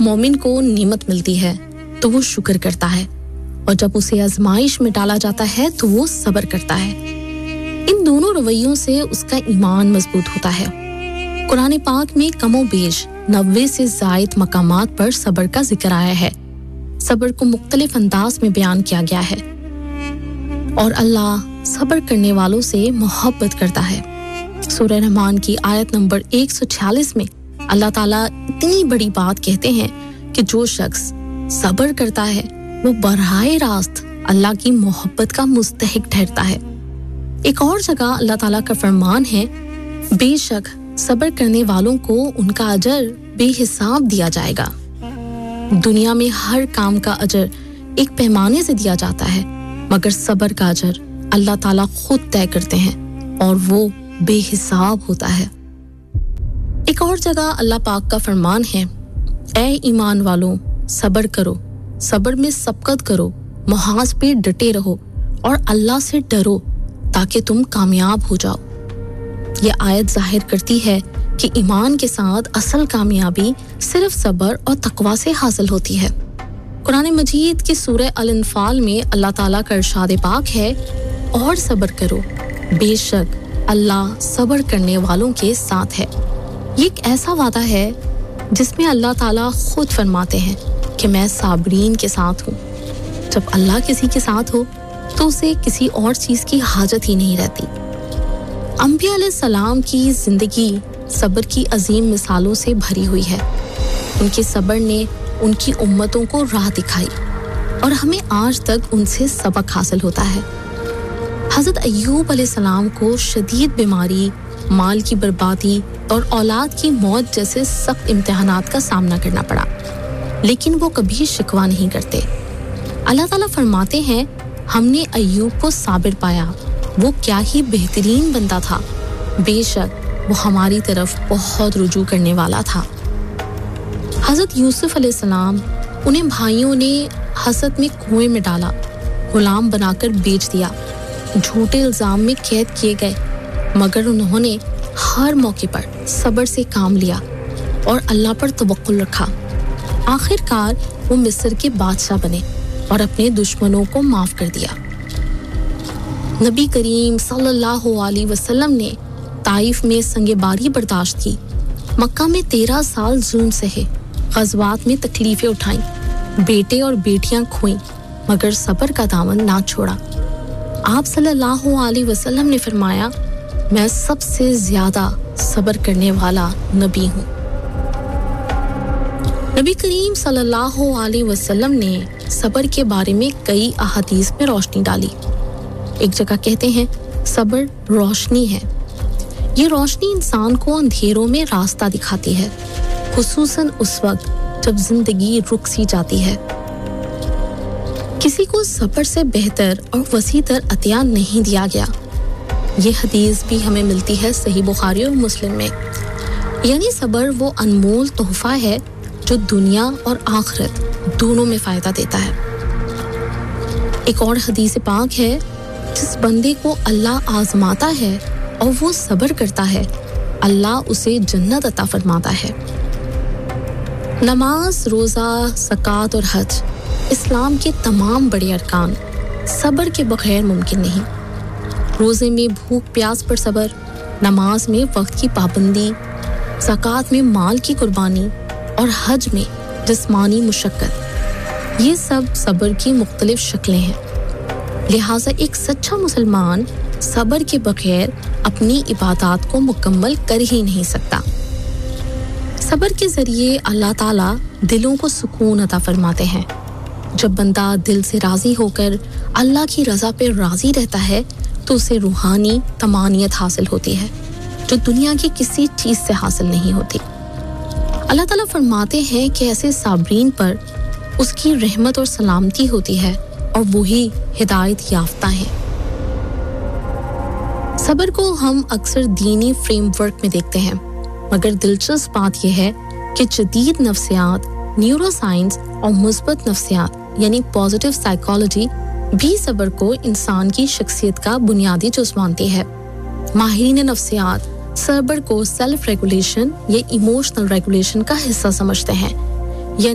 मोमिन को नेमत मिलती है तो वो शुक्र करता है, और जब उसे आजमाइश में डाला जाता है तो वो सब्र करता है। इन दोनों रवैयों से उसका ईमान मजबूत होता है। कुरान पाक में कमोबेश 90 से ज़ायद मकामात पर सब्र का जिक्र आया है। सब्र को मुख्तलिफ अंदाज में बयान किया गया है और अल्लाह सब्र करने वालों से मोहब्बत करता है। सूरह रहमान की आयत नंबर 146 में अल्लाह ताला इतनी बड़ी बात कहते हैं कि जो शख्स सब्र करता है वो बराह रास्त अल्लाह की मोहब्बत का मुस्तहिक ठहरता है। एक और जगह अल्लाह ताला का फरमान है, बेशक सब्र करने वालों को उनका अजर बेहिसाब दिया जाएगा। दुनिया में हर काम का अजर एक पैमाने से दिया जाता है, मगर सब्र का अजर अल्लाह ताला खुद तय करते हैं और वो बेहिसाब होता है। एक और जगह अल्लाह पाक का फरमान है, ऐ ईमान वालों सब्र करो, सब्र में सबकत करो, मुहाज पे डटे रहो और अल्लाह से डरो ताकि तुम कामयाब हो जाओ। ये आयत जाहिर करती है कि ईमान के साथ असल कामयाबी सिर्फ सब्र और तकवा से हासिल होती है। कुरान मजीद की सूरह अल-अनफाल में अल्लाह ताला का इरशाद पाक है, और सब्र करो, बेशक अल्लाह सब्र करने वालों के साथ है। ये एक ऐसा वादा है जिसमें अल्लाह ताला खुद फरमाते हैं कि मैं साबरीन के साथ हूँ। जब अल्लाह किसी के साथ हो तो उसे किसी और चीज की हाजत ही नहीं रहती। अंबिया अलैहिस्सलाम की जिंदगी सब्र की अजीम मिसालों से भरी हुई है। उनके सब्र ने उनकी उम्मतों को राह दिखाई और हमें आज तक उनसे सबक हासिल होता है। हज़रत अय्यूब अलैहिस्सलाम को शदीद बीमारी, माल की बर्बादी और औलाद की मौत जैसे सख्त इम्तिहानात का सामना करना पड़ा, लेकिन वो कभी शिकवा नहीं करते। अल्लाह ताला फरमाते हैं, हमने अय्यूब को साबिर पाया, वो क्या ही बेहतरीन बंदा था, बेशक वो हमारी तरफ बहुत रुजू करने वाला था। हज़रत यूसुफ अलैहिस्सलाम, उन्हें भाइयों ने हसद में कुएं में डाला, गुलाम बनाकर बेच दिया, झूठे इल्जाम में कैद किए गए, मगर उन्होंने हर मौके पर सब्र से काम लिया और अल्लाह पर तवक्कुल रखा। आखिरकार वो मिस्र के बादशाह बने और अपने दुश्मनों को माफ कर दिया। नबी करीम सल्लल्लाहु अलैहि वसल्लम ने ताइफ में संगेबारी बर्दाश्त की, मक्का में 13 साल जुल्म सहे, ग़ज़वात में तकलीफें उठाई, बेटे और बेटियां खोईं, मगर सब्र का दामन ना छोड़ा। आप सल्लल्लाहु अलैहि वसल्लम ने फरमाया, मैं सबसे ज्यादा सब्र करने वाला नबी हूँ। नबी करीम सल्लल्लाहु अलैहि वसल्लम ने सब्र के बारे में कई अहादीस में रोशनी डाली। एक जगह कहते हैं, सब्र रोशनी है। ये रोशनी इंसान को अंधेरों में रास्ता दिखाती है, खुसूसन उस वक्त जब जिंदगी रुक सी जाती है। किसी को सब्र से बेहतर और वसीतर अतिया नहीं दिया गया। ये हदीस भी हमें मिलती है सही बुखारी और मुस्लिम में। यानी सब्र वो अनमोल तोहफा है जो दुनिया और आखिरत दोनों में फायदा देता है। एक और हदीस पाक है, जिस बंदे को अल्लाह आजमाता है और वो सब्र करता है, अल्लाह उसे जन्नत अता फरमाता है। नमाज, रोज़ा, ज़कात और हज इस्लाम के तमाम बड़े अरकान सब्र के बगैर मुमकिन नहीं। रोज़े में भूख प्यास पर सब्र, नमाज में वक्त की पाबंदी, ज़कात में माल की कुर्बानी और हज में जिस्मानी मुशक्कत, ये सब सब्र की मुख्तलिफ शक्लें हैं। लिहाजा एक सच्चा मुसलमान सब्र के बगैर अपनी इबादत को मुकम्मल कर ही नहीं सकता। सब्र के जरिए अल्लाह ताला दिलों को सुकून अता फरमाते हैं। जब बंदा दिल से राजी होकर अल्लाह की रज़ा पे राजी रहता है तो उसे रूहानी तमानियत हासिल होती है जो दुनिया की किसी चीज से हासिल नहीं होती। अल्लाह ताला फरमाते हैं कि ऐसे साबरीन पर उसकी रहमत और सलामती होती है और वही हिदायत याफ्ता हैं। सब्र को हम अक्सर दीनी फ्रेमवर्क में देखते हैं, मगर दिलचस्प बात यह है कि जदीद नफ्सियात, न्यूरोसाइंस और मुस्बत नफ्सियात यानी पॉजिटिव साइकोलॉजी भी सब्र को इंसान की शख्सियत का बुनियादी जुज़ मानती है। माहिरीन नफ्सियात सब्र को सेल्फ रेगुलेशन या इमोशनल रेगुलेशन का हिस्सा समझते हैं